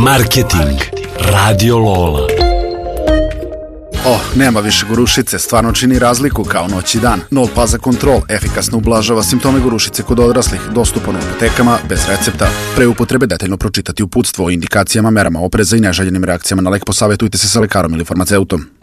Marketing. Radio Lola. Nema više gorušice, stvarno čini razliku kao noć i dan. Nol Paza Control efikasno ublažava simptome gorušice kod odraslih, dostupan u apotekama, bez recepta. Pre upotrebe detaljno pročitati uputstvo o indikacijama, merama opreza i neželjenim reakcijama na lek, posavjetujte se sa lekarom ili farmaceutom.